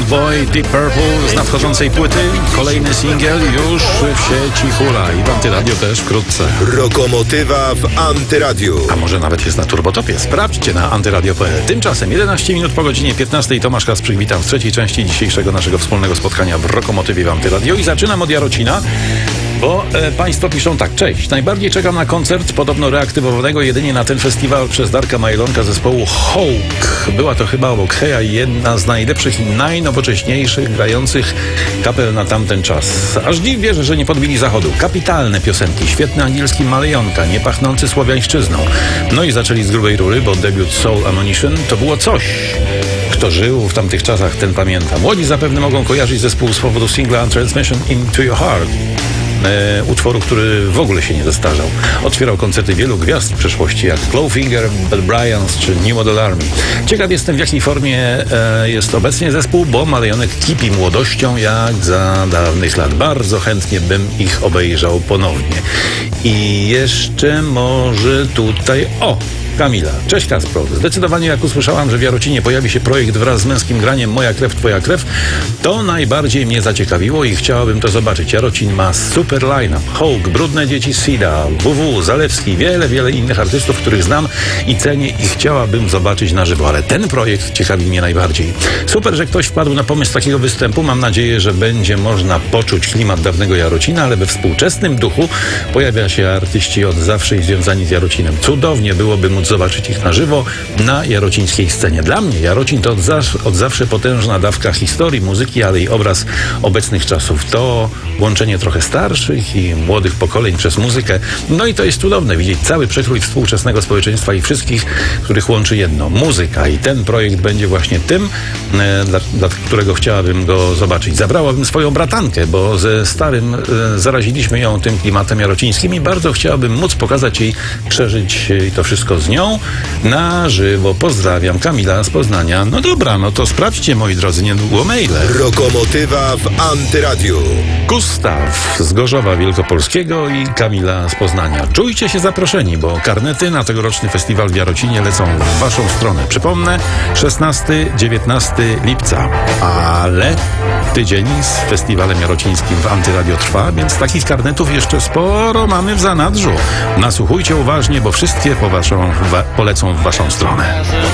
Boy, Deep Purple z nadchodzącej płyty. Kolejny singiel już w sieci hula i w Antyradio też wkrótce. Rokomotywa w Antyradiu. A może nawet jest na Turbotopie. Sprawdźcie na antyradio.pl. Tymczasem 11 minut po godzinie 15 Tomasz Kasprzyk witam w trzeciej części dzisiejszego naszego wspólnego spotkania w Rokomotywie w Antyradio i zaczynam od Jarocina. Bo państwo piszą tak, cześć, najbardziej czekam na koncert podobno reaktywowanego jedynie na ten festiwal przez Darka Majlonka zespołu Hawk. Była to chyba obok Heja jedna z najlepszych i najnowocześniejszych grających kapel na tamten czas. Aż dziw wierzę, że nie podbili zachodu. Kapitalne piosenki, świetny angielski Malejonka, nie pachnący słowiańszczyzną. No i zaczęli z grubej rury, bo debiut Soul Ammunition to było coś. Kto żył w tamtych czasach, ten pamięta. Młodzi zapewne mogą kojarzyć zespół z powodu singla Transmission Into Your Heart. Utworu, który w ogóle się nie zestarzał. Otwierał koncerty wielu gwiazd w przeszłości, jak Clawfinger, Bell Bryans czy New Model Army. Ciekaw jestem, w jakiej formie jest obecnie zespół, bo Malejonek kipi młodością jak za dawnych lat. Bardzo chętnie bym ich obejrzał ponownie. I jeszcze może tutaj... Kamila. Cześć Kaspro. Zdecydowanie jak usłyszałam, że w Jarocinie pojawi się projekt wraz z męskim graniem Moja krew, twoja krew, to najbardziej mnie zaciekawiło i chciałabym to zobaczyć. Jarocin ma super line-up. Hawk, Brudne Dzieci Sida, WW, Zalewski, wiele innych artystów, których znam i cenię i chciałabym zobaczyć na żywo, ale ten projekt ciekawi mnie najbardziej. Super, że ktoś wpadł na pomysł takiego występu. Mam nadzieję, że będzie można poczuć klimat dawnego Jarocina, ale we współczesnym duchu pojawia się artyści od zawsze i związani z Jarocinem. Cudownie byłoby móc zobaczyć ich na żywo na jarocińskiej scenie. Dla mnie Jarocin to od zawsze potężna dawka historii, muzyki, ale i obraz obecnych czasów. To łączenie trochę starszych i młodych pokoleń przez muzykę. No i to jest cudowne widzieć cały przekrój współczesnego społeczeństwa i wszystkich, których łączy jedno. Muzyka. I ten projekt będzie właśnie tym, dla którego chciałabym go zobaczyć. Zabrałabym swoją bratankę, bo ze starym zaraziliśmy ją tym klimatem jarocińskim i bardzo chciałabym móc pokazać jej, przeżyć to wszystko z nią na żywo. Pozdrawiam, Kamila z Poznania. No dobra, no to sprawdźcie, moi drodzy, niedługo maile. Rokomotywa w Antyradiu. Gustaw z Gorzowa Wielkopolskiego i Kamila z Poznania. Czujcie się zaproszeni, bo karnety na tegoroczny festiwal w Jarocinie lecą w waszą stronę. Przypomnę, 16-19 lipca. Ale tydzień z festiwalem jarocińskim w Antyradio trwa, więc takich karnetów jeszcze sporo mamy w zanadrzu. Nasłuchujcie uważnie, bo wszystkie polecą w waszą stronę.